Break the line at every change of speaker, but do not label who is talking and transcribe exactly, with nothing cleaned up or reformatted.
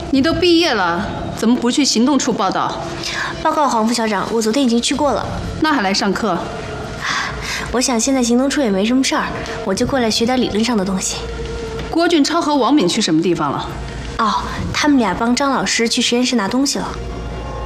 你都毕业了，怎么不去行动处报道？
报告黄副校长，我昨天已经去过了。
那还来上课？
我想现在行动处也没什么事儿，我就过来学点理论上的东西。
郭俊超和王敏去什么地方了？
哦，他们俩帮张老师去实验室拿东西了。